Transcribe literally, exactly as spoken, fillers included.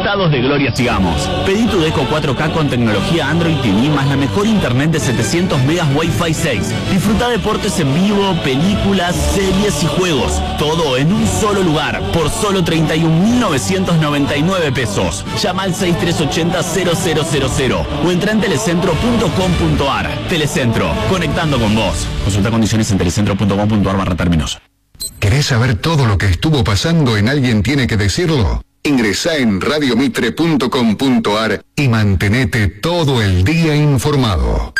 estados de gloria sigamos. Pedí tu Deco cuatro K con tecnología Android T V más la mejor internet de setecientos megas Wi-Fi seis. Disfruta deportes en vivo, películas, series y juegos. Todo en un solo lugar, por solo treinta y un mil novecientos noventa y nueve pesos. Llama al seis tres ocho cero cero cero cero cero o entra en telecentro punto com punto ar. Telecentro, conectando con vos. Consulta condiciones en telecentro punto com punto ar barra términos. ¿Querés saber todo lo que estuvo pasando en Alguien Tiene que Decirlo? Ingresá en radiomitre punto com punto ar y mantenete todo el día informado.